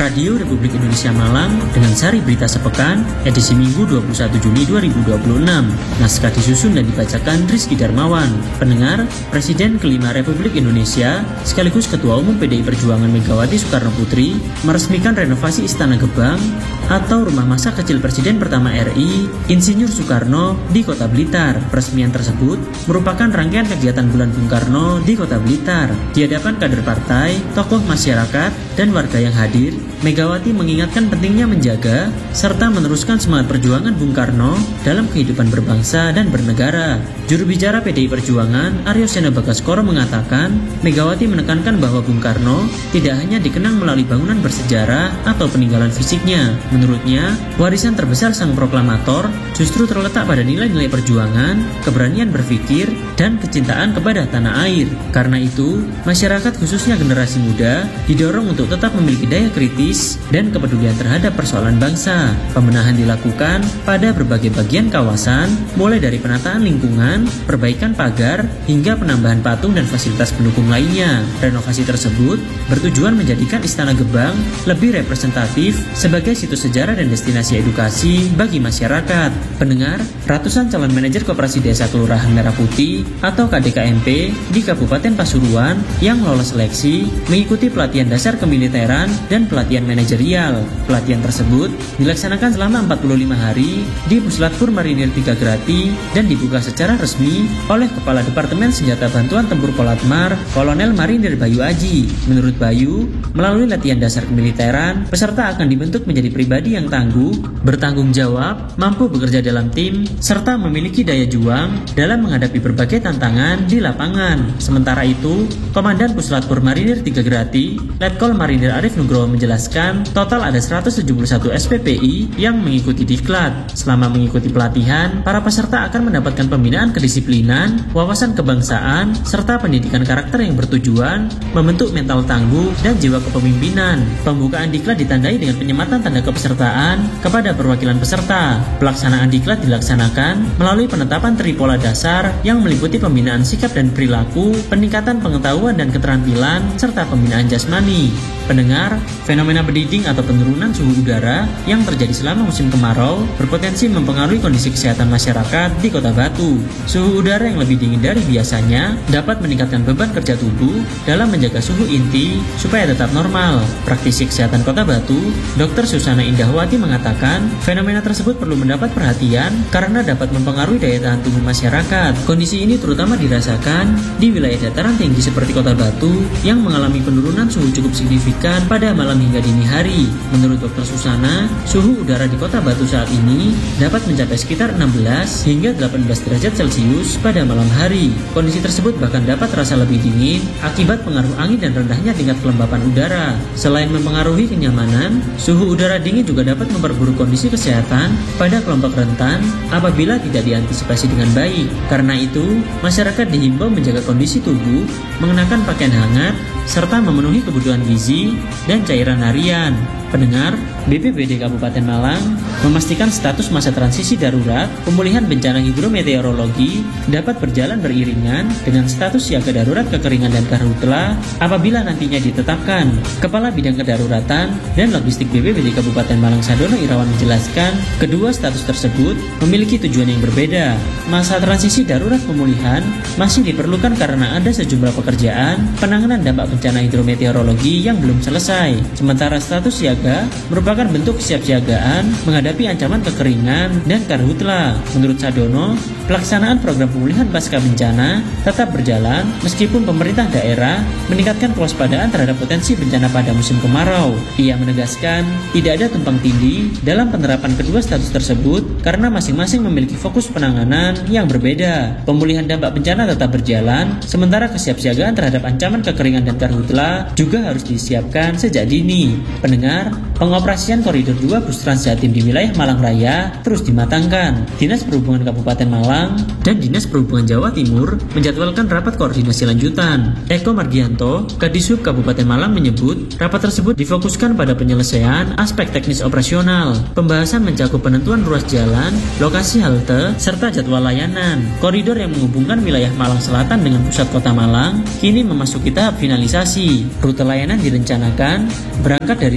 Radio Republik Indonesia Malang dengan sari berita sepekan edisi Minggu 21 Juni 2026. Naskah disusun dan dibacakan Rizky Darmawan. Pendengar, Presiden kelima Republik Indonesia sekaligus Ketua Umum PDI Perjuangan Megawati Soekarno Putri meresmikan renovasi Istana Gebang atau rumah masa kecil Presiden pertama RI Insinyur Soekarno di Kota Blitar. Peresmian tersebut merupakan rangkaian kegiatan Bulan Bung Karno di Kota Blitar. Di hadapan kader partai, tokoh masyarakat, dan warga yang hadir, Megawati mengingatkan pentingnya menjaga serta meneruskan semangat perjuangan Bung Karno dalam kehidupan berbangsa dan bernegara. Juru bicara PDI Perjuangan, Aryo Seno Bagaskoro mengatakan, Megawati menekankan bahwa Bung Karno tidak hanya dikenang melalui bangunan bersejarah atau peninggalan fisiknya. Menurutnya, warisan terbesar sang proklamator justru terletak pada nilai-nilai perjuangan, keberanian berpikir, dan kecintaan kepada tanah air. Karena itu, masyarakat khususnya generasi muda didorong untuk tetap memiliki daya kritis dan kepedulian terhadap persoalan bangsa. Pembenahan dilakukan pada berbagai bagian kawasan, mulai dari penataan lingkungan, perbaikan pagar, hingga penambahan patung dan fasilitas pendukung lainnya. Renovasi tersebut bertujuan menjadikan Istana Gebang lebih representatif sebagai situs sejarah dan destinasi edukasi bagi masyarakat. Pendengar, ratusan calon manajer Koperasi Desa Kelurahan Merah Putih atau KDKMP di Kabupaten Pasuruan yang lolos seleksi mengikuti pelatihan dasar kemiliteran dan pelatihan manajerial. Pelatihan tersebut dilaksanakan selama 45 hari di Puslatkor Marinir 3 Grati dan dibuka secara resmi oleh Kepala Departemen Senjata Bantuan Tempur Polatmar, Kolonel Marinir Bayu Aji. Menurut Bayu, melalui latihan dasar kemiliteran, peserta akan dibentuk menjadi pribadi yang tangguh, bertanggung jawab, mampu bekerja dalam tim, serta memiliki daya juang dalam menghadapi berbagai tantangan di lapangan. Sementara itu, Komandan Puslatkor Marinir 3 Grati, Letkol Marinir Arif Nugroho menjelaskan, total ada 171 SPPI yang mengikuti diklat. Selama mengikuti pelatihan, para peserta akan mendapatkan pembinaan kedisiplinan, wawasan kebangsaan, serta pendidikan karakter yang bertujuan membentuk mental tangguh dan jiwa kepemimpinan. Pembukaan diklat ditandai dengan penyematan tanda kepesertaan kepada perwakilan peserta. Pelaksanaan diklat dilaksanakan melalui penetapan tripola dasar yang meliputi pembinaan sikap dan perilaku, peningkatan pengetahuan dan keterampilan, serta pembinaan jasmani. Pendengar, fenomena bediding atau penurunan suhu udara yang terjadi selama musim kemarau berpotensi mempengaruhi kondisi kesehatan masyarakat di Kota Batu. Suhu udara yang lebih dingin dari biasanya dapat meningkatkan beban kerja tubuh dalam menjaga suhu inti supaya tetap normal. Praktisi kesehatan Kota Batu, Dr. Susana Indahwati mengatakan, fenomena tersebut perlu mendapat perhatian karena dapat mempengaruhi daya tahan tubuh masyarakat. Kondisi ini terutama dirasakan di wilayah dataran tinggi seperti Kota Batu yang mengalami penurunan suhu cukup signifikan pada malam hingga dini hari. Menurut Dr. Susana, suhu udara di Kota Batu saat ini dapat mencapai sekitar 16 hingga 18 derajat Celcius pada malam hari. Kondisi tersebut bahkan dapat terasa lebih dingin akibat pengaruh angin dan rendahnya tingkat kelembapan udara. Selain mempengaruhi kenyamanan, suhu udara dingin juga dapat memperburuk kondisi kesehatan pada kelompok rentan apabila tidak diantisipasi dengan baik. Karena itu, masyarakat dihimbau menjaga kondisi tubuh, mengenakan pakaian hangat, serta memenuhi kebutuhan gizi dan cairan harian. Pendengar, BPBD Kabupaten Malang memastikan status masa transisi darurat pemulihan bencana hidrometeorologi dapat berjalan beriringan dengan status siaga darurat kekeringan dan karhutla apabila nantinya ditetapkan. Kepala Bidang Kedaruratan dan Logistik BPBD Kabupaten Malang Sadono Irawan menjelaskan, kedua status tersebut memiliki tujuan yang berbeda. Masa transisi darurat pemulihan masih diperlukan karena ada sejumlah pekerjaan penanganan dampak bencana hidrometeorologi yang belum selesai. Sementara status siaga merupakan bentuk kesiapsiagaan menghadapi ancaman kekeringan dan karhutla. Menurut Sadono, pelaksanaan program pemulihan pasca bencana tetap berjalan meskipun pemerintah daerah meningkatkan kewaspadaan terhadap potensi bencana pada musim kemarau. Ia menegaskan, tidak ada tumpang tindih dalam penerapan kedua status tersebut karena masing-masing memiliki fokus penanganan yang berbeda. Pemulihan dampak bencana tetap berjalan, sementara kesiapsiagaan terhadap ancaman kekeringan dan karhutla juga harus disiapkan sejak dini. Pendengar, pengoperasian Koridor 2 Bus Trans Jatim di wilayah Malang Raya terus dimatangkan. Dinas Perhubungan Kabupaten Malang dan Dinas Perhubungan Jawa Timur menjadwalkan rapat koordinasi lanjutan. Eko Margianto, Kadisub Kabupaten Malang menyebut, rapat tersebut difokuskan pada penyelesaian aspek teknis operasional. Pembahasan mencakup penentuan ruas jalan, lokasi halte, serta jadwal layanan. Koridor yang menghubungkan wilayah Malang Selatan dengan pusat kota Malang kini memasuki tahap finalisasi. Rute layanan direncanakan berangkat dari Terminal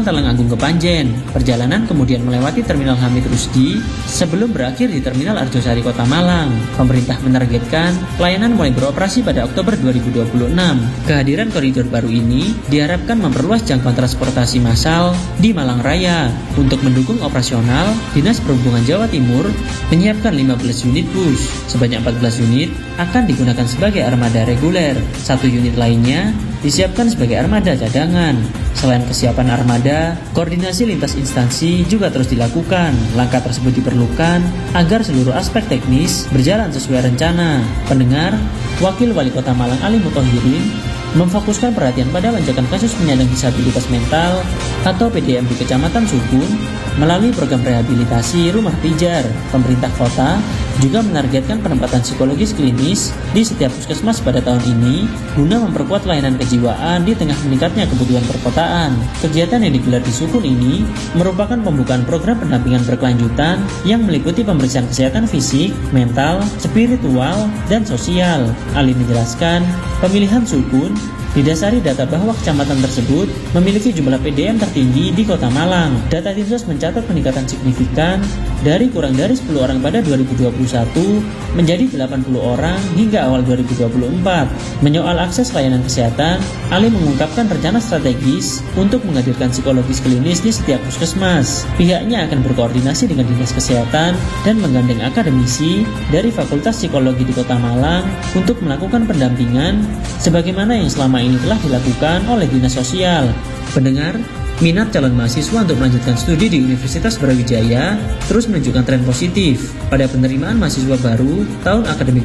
Teleng Agung ke Panjen. Perjalanan kemudian melewati Terminal Hamid Rusdi sebelum berakhir di Terminal Arjosari Kota Malang. Pemerintah menargetkan pelayanan mulai beroperasi pada Oktober 2026. Kehadiran koridor baru ini diharapkan memperluas jangkauan transportasi massal di Malang Raya. Untuk mendukung operasional, Dinas Perhubungan Jawa Timur menyiapkan 15 unit bus. Sebanyak 14 unit akan digunakan sebagai armada reguler. 1 unit lainnya disiapkan sebagai armada cadangan. Selain kesiapan armada, koordinasi lintas instansi juga terus dilakukan. Langkah tersebut diperlukan agar seluruh aspek teknis berjalan sesuai rencana. Pendengar, Wakil Wali Kota Malang Ali Muthohirin memfokuskan perhatian pada lonjakan kasus penyandang disabilitas mental atau PDM di Kecamatan Sukun melalui program rehabilitasi rumah pijar. Pemerintah kota juga menargetkan penempatan psikologis klinis di setiap puskesmas pada tahun ini guna memperkuat layanan kejiwaan di tengah meningkatnya kebutuhan perkotaan. Kegiatan yang digelar di Sukun ini merupakan pembukaan program pendampingan berkelanjutan yang meliputi pemeriksaan kesehatan fisik, mental, spiritual, dan sosial. Ali menjelaskan, pemilihan Sukun didasari data bahwa kecamatan tersebut memiliki jumlah PDM tertinggi di Kota Malang. Data Dinsos mencatat peningkatan signifikan dari kurang dari 10 orang pada 2021 menjadi 80 orang hingga awal 2024. Menyoal akses layanan kesehatan, Ali mengungkapkan rencana strategis untuk menghadirkan psikologis klinis di setiap puskesmas. Pihaknya akan berkoordinasi dengan Dinas Kesehatan dan menggandeng akademisi dari Fakultas Psikologi di Kota Malang untuk melakukan pendampingan sebagaimana yang selama ini telah dilakukan oleh Dinas Sosial. Pendengar, minat calon mahasiswa untuk melanjutkan studi di Universitas Brawijaya terus menunjukkan tren positif. Pada penerimaan mahasiswa baru tahun akademik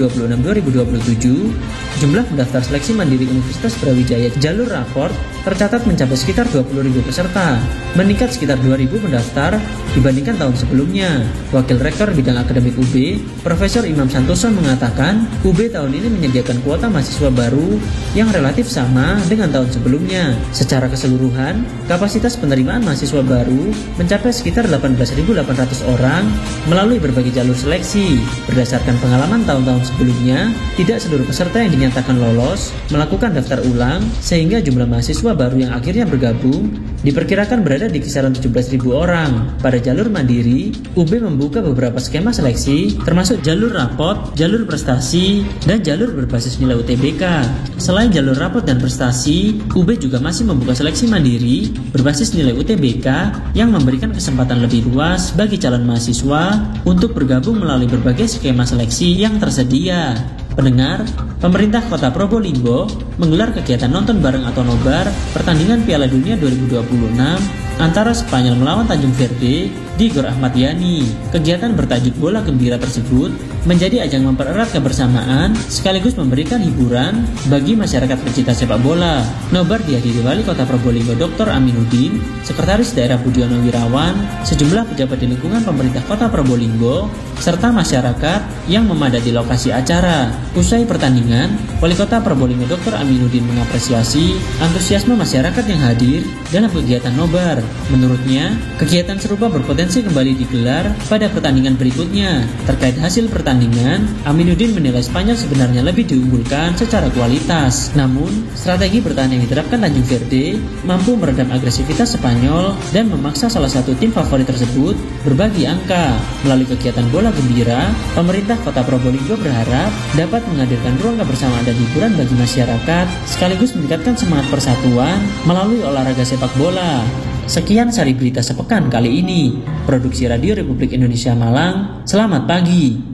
2026-2027, jumlah pendaftar seleksi mandiri Universitas Brawijaya jalur raport tercatat mencapai sekitar 20.000 peserta, meningkat sekitar 2.000 pendaftar dibandingkan tahun sebelumnya. Wakil Rektor Bidang Akademik UB, Profesor Imam Santoso mengatakan, UB tahun ini menyediakan kuota mahasiswa baru yang relatif sama dengan tahun sebelumnya. Secara keseluruhan, kapasitas penerimaan mahasiswa baru mencapai sekitar 18.800 orang melalui berbagai jalur seleksi. Berdasarkan pengalaman tahun-tahun sebelumnya, tidak seluruh peserta yang dinyatakan lolos melakukan daftar ulang, sehingga jumlah mahasiswa baru yang akhirnya bergabung diperkirakan berada di kisaran 17.000 orang. Pada jalur mandiri, UB membuka beberapa skema seleksi, termasuk jalur rapot, jalur prestasi, dan jalur berbasis nilai UTBK. Selain jalur rapot dan prestasi, UB juga masih membuka seleksi mandiri berbasis nilai UTBK yang memberikan kesempatan lebih luas bagi calon mahasiswa untuk bergabung melalui berbagai skema seleksi yang tersedia. Pendengar, pemerintah Kota Probolinggo menggelar kegiatan nonton bareng atau nobar pertandingan Piala Dunia 2026 antara Spanyol melawan Tanjung Verde di Gor Ahmad Yani. Kegiatan bertajuk Bola Gembira tersebut menjadi ajang mempererat kebersamaan sekaligus memberikan hiburan bagi masyarakat pecinta sepak bola. Nobar dihadiri Wali Kota Probolinggo Dr. Aminuddin, Sekretaris Daerah Budiono Wirawan, sejumlah pejabat di lingkungan pemerintah Kota Probolinggo, serta masyarakat yang memadati lokasi acara. Usai pertandingan, Wali Kota Probolinggo Dr. Aminuddin mengapresiasi antusiasme masyarakat yang hadir dalam kegiatan nobar. Menurutnya, kegiatan serupa berpotensi kembali digelar pada pertandingan berikutnya. Terkait hasil pertandingan, Aminuddin menilai Spanyol sebenarnya lebih diunggulkan secara kualitas. Namun, strategi bertahan yang diterapkan Tanjung Verde mampu meredam agresivitas Spanyol dan memaksa salah satu tim favorit tersebut berbagi angka. Melalui kegiatan Bola Gembira, pemerintah Kota Probolinggo berharap dapat menghadirkan ruang kebersamaan dan hiburan bagi masyarakat, sekaligus meningkatkan semangat persatuan melalui olahraga sepak bola. Sekian Sari Berita Sepekan kali ini. Produksi Radio Republik Indonesia Malang. Selamat pagi.